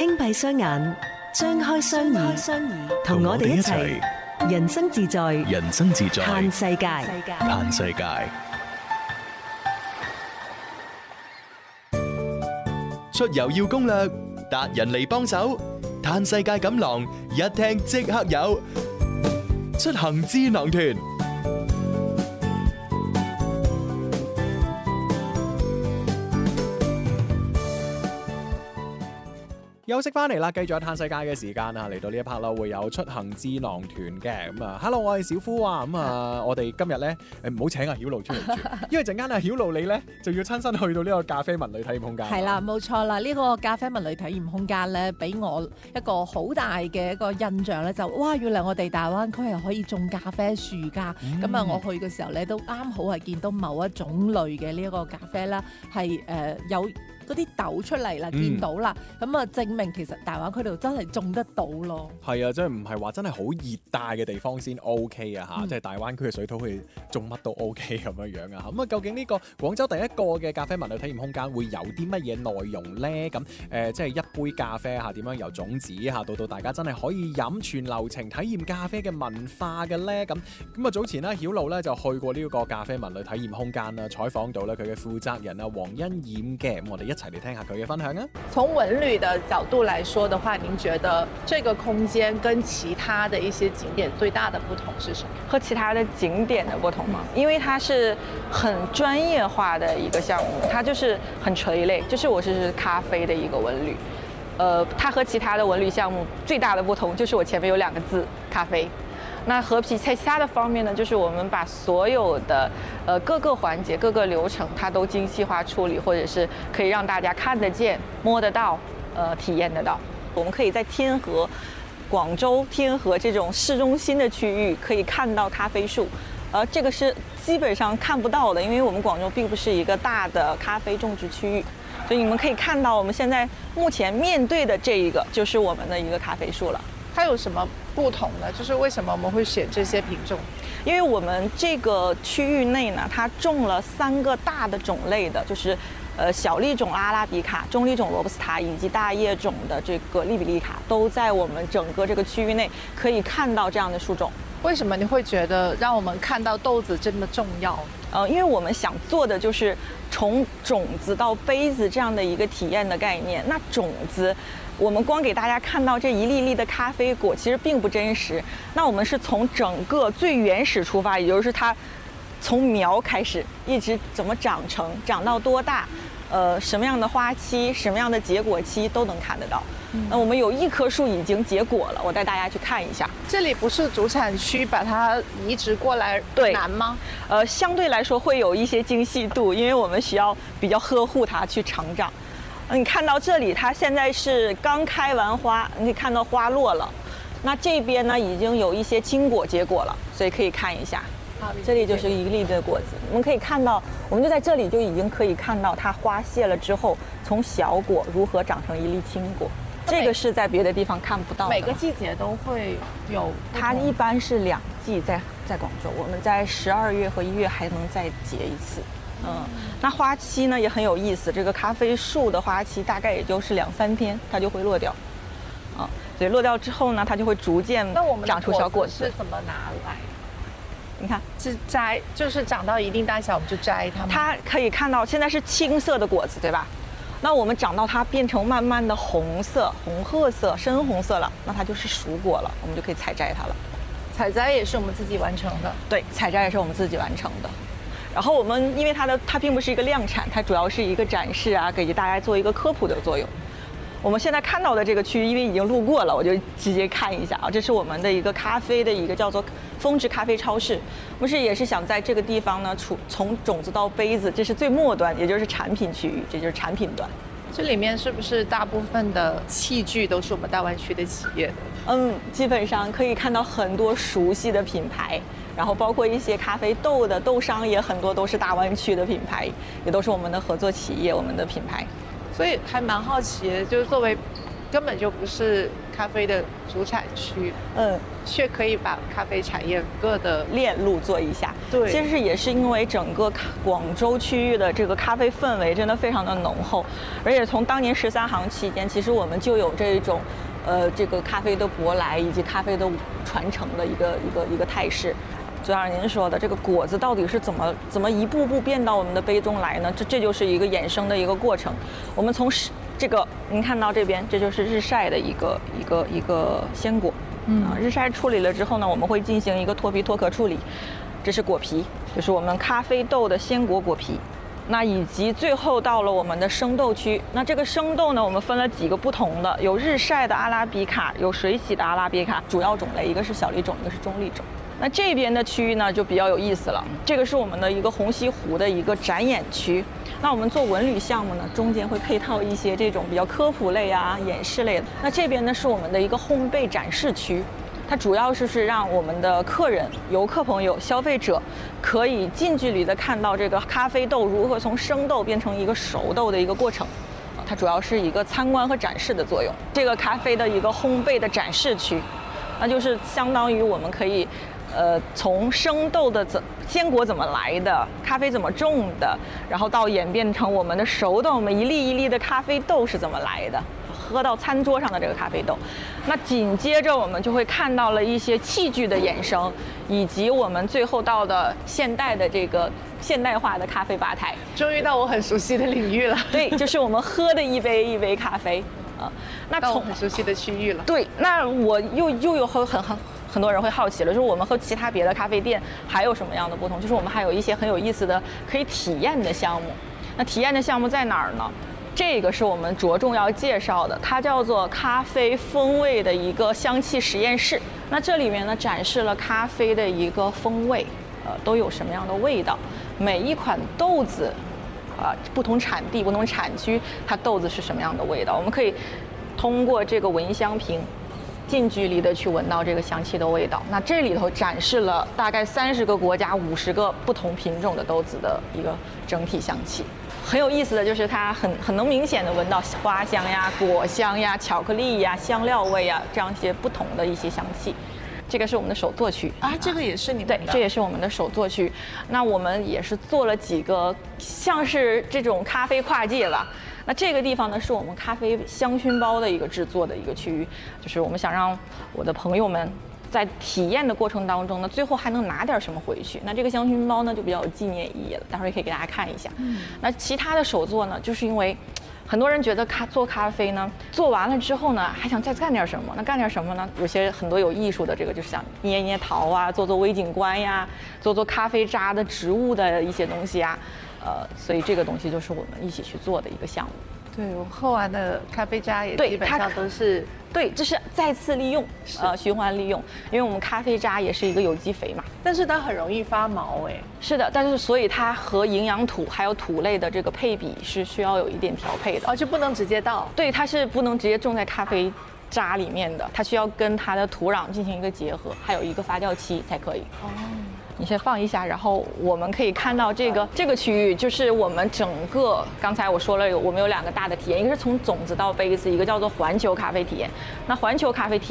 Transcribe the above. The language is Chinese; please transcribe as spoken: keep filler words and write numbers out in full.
輕閉雙眼，張開雙耳，同我哋一齊人生自在， 人生自在， 嘆世界， 嘆世界。出遊要攻略，達人嚟幫手，嘆世界錦囊一聽即刻有，出行智囊團。 休息翻嚟啦，繼續有嘆世界嘅時間啊！嚟到呢一 part 啦，會有出行智囊團嘅咁啊。Hello， 我係小夫啊。咁啊，我哋今日咧誒唔好請阿曉露出嚟住，因為陣間阿曉露你咧就要親身去到呢個咖啡文旅體驗空間。 係啦，冇錯啦。呢、這個咖啡文旅體驗空間咧，俾我一個好大嘅一個印象咧，就哇！原來我哋大灣區係可以種咖啡樹㗎。咁啊、嗯，我去嘅時候咧，都啱好係見到某一種類嘅呢一個咖啡啦，係誒、呃、有。嗰啲豆出嚟啦，見到啦，咁啊、嗯、證明其實大灣區度真係種得到咯。係啊，即係唔係話真係好熱帶嘅地方先 OK 啊嚇，嗯、即係大灣區嘅水土可以種乜都 OK 咁樣樣啊。咁啊，究竟呢個廣州第一個嘅咖啡文旅體驗空間會有啲乜嘢內容咧？咁誒、呃，即係一杯咖啡嚇點樣由種子嚇到到大家真係可以飲全流程體驗咖啡嘅文化嘅咧？咁咁啊，早前咧曉露咧就去過呢個咖啡文旅體驗空間啦，採訪到咧佢嘅負責人啊黃欣冉嘅，咁我哋一齊嚟聽下佢嘅分享啊。 從文旅的角度來說的話，您覺得這個空間跟其他的一些景點最大的不同是什麼？ 和其他的景點的不同嗎？因為它是很專業化的一個項目，它就是很垂類，就是我是咖啡的一個文旅。呃，它和其他的文旅項目最大的不同就是我前面有兩個字咖啡。那和其他的方面呢，就是我們把所有的呃各個環節、各個流程，它都精細化處理，或者是可以讓大家看得見、摸得到、呃體驗得到。我們可以在天河、廣州天河這種市中心的區域可以看到咖啡樹，呃，這個是基本上看不到的，因為我們廣州並不是一個大的咖啡種植區域，所以你們可以看到我們現在目前面對的這一個就是我們的一個咖啡樹了。 它有什麼不同呢？就是為什麼我們會選這些品種？ 因為我們這個區域內呢，它種了三個大的種類的，就是呃小粒種阿拉比卡、中粒種羅布斯塔以及大葉種的這個利比利卡，都在我們整個這個區域內可以看到這樣的樹種。 為什麼你會覺得讓我們看到豆子這麼重要？ 呃，因為我們想做的就是從種子到杯子這樣的一個體驗的概念。那種子，我們光給大家看到這一粒粒的咖啡果，其實並不真實。那我們是從整個最原始出發，也就是它從苗開始，一直怎麼長成，長到多大，呃，什麼樣的花期，什麼樣的結果期都能看得到。嗯、那我們有一棵樹已經結果了，我帶大家去看一下。 這裡不是主產區，把它移植過來難嗎？ 呃，相對來說會有一些精細度，因為我們需要比較呵護它去成長。你看到這裡，它現在是剛開完花，你可以看到花落了。那這邊呢，已經有一些青果結果了，所以可以看一下。好，這裡就是一粒的果子，我們可以看到，我們就在這裡就已經可以看到它花謝了之後，從小果如何長成一粒青果。這個是在別的地方看不到的。 每個季節都會有， 它一般是兩季在在廣州，我們在十二月和一月還能再結一次。嗯，那花期呢也很有意思，這個咖啡樹的花期大概也就是兩三天，它就會落掉。啊，所以落掉之後呢，它就會逐漸長出小果子。 是怎麼拿來？ 你看， 是摘，就是長到一定大小我們就摘它嗎？ 它可以看到現在是青色的果子，對吧？那我們長到它變成慢慢的紅色、紅褐色、深紅色了，那它就是熟果了，我們就可以採摘它了。 採摘也是我們自己完成的。 對，採摘也是我們自己完成的。然後我們因為它的它並不是一個量產，它主要是一個展示啊，給大家做一個科普的作用。我們現在看到的這個區域，因為已經路過了，我就直接看一下啊，這是我們的一個咖啡的一個叫做峰值咖啡超市。不是也是想在這個地方呢，從從種子到杯子，這是最末端，也就是產品區域，這就是產品端。 這裡面是不是大部分的器具都是我們大灣區的企業的？ 嗯，基本上可以看到很多熟悉的品牌，然後包括一些咖啡豆的豆商也很多都是大灣區的品牌，也都是我們的合作企業，我們的品牌。 所以還蠻好奇，就是作為根本就不是咖啡的主产区， 嗯， 却可以把咖啡产业各的链路做一下。 对其实也是因为整个广州区域的这个咖啡氛围真的非常的浓厚，而且从当年十三行期间，其实我们就有这种，呃，这个咖啡的舶来以及咖啡的传承的一个一个一个态势。就像您说的，这个果子到底是怎么怎么一步步变到我们的杯中来呢？这这就是一个衍生的一个过程。我们从这个您看到这边，这就是日晒的一个一个一个鲜果。嗯啊，日晒处理了之后呢，我们会进行一个脱皮脱壳处理。这是果皮，就是我们咖啡豆的鲜果果皮。那以及最后到了我们的生豆区。那这个生豆呢，我们分了几个不同的，有日晒的阿拉比卡，有水洗的阿拉比卡，主要种类一个是小粒种，一个是中粒种。那这边的区域呢就比较有意思了，这个是我们的一个虹吸湖的一个展演区。那我们做文旅项目呢，中间会配套一些这种比较科普类啊、演示类的。那这边呢是我们的一个烘焙展示区，它主要就是让我们的客人、游客朋友、消费者可以近距离的看到这个咖啡豆如何从生豆变成一个熟豆的一个过程。它主要是一个参观和展示的作用。这个咖啡的一个烘焙的展示区，那就是相当于我们可以。呃，从生豆的怎鲜果怎么来的，咖啡怎么种的，然后到演变成我们的熟豆，我们一粒一粒的咖啡豆是怎么来的，喝到餐桌上的这个咖啡豆。那紧接着我们就会看到了一些器具的衍生，以及我们最后到的现代的这个现代化的咖啡吧台。 终于到我很熟悉的领域了。 对，就是我们喝的一杯一杯咖啡啊。那到我从很熟悉的区域了。 对，那我又又有很很很。很多人会好奇了，就是我们和其他别的咖啡店还有什么样的不同？就是我们还有一些很有意思的可以体验的项目。那体验的项目在哪儿呢？这个是我们着重要介绍的，它叫做咖啡风味的一个香气实验室。那这里面呢展示了咖啡的一个风味，呃，都有什么样的味道？每一款豆子，啊、呃，不同产地、不同产区，它豆子是什么样的味道？我们可以通过这个闻香瓶。近距离的去闻到这个香气的味道。那这里头展示了大概三十个国家、五十个不同品种的豆子的一个整体香气。很有意思的就是它很很能明显的闻到花香呀、果香呀、巧克力呀、香料味呀这样一些不同的一些香气。这个是我们的手作区啊，这个也是你们的。 对，这也是我们的手作区。那我们也是做了几个像是这种咖啡跨界吧。那这个地方呢，是我们咖啡香薰包的一个制作的一个区域，就是我们想让我的朋友们在体验的过程当中呢，最后还能拿点什么回去。那这个香薰包呢，就比较有纪念意义了，待会儿也可以给大家看一下。嗯、那其他的手作呢，就是因为很多人觉得咖做咖啡呢，做完了之后呢，还想再干点什么？那干点什么呢？有些很多有艺术的，这个就是想捏捏陶啊，做做微景观呀，做做咖啡渣的植物的一些东西啊。呃，所以这个东西就是我们一起去做的一个项目。 对，我喝完的咖啡渣也对基本上都是对，这是再次利用，呃，循环利用，因为我们咖啡渣也是一个有机肥嘛。 但是它很容易发毛哎。 是的，但是所以它和营养土还有土类的这个配比是需要有一点调配的。 哦，就不能直接倒。 对，它是不能直接种在咖啡渣里面的，它需要跟它的土壤进行一个结合，还有一个发酵期才可以。哦。你先放一下，然后我们可以看到这个这个区域，就是我们整个刚才我说了有我们有两个大的体验，一个是从种子到杯子，一个叫做环球咖啡体验。那环球咖啡体